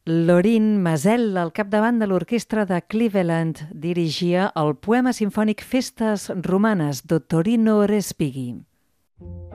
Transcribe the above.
Lorin Maazel, al capdavant de l'orquestra de Cleveland, dirigia el poema simfònic Festes romanes d'Ottorino Respighi.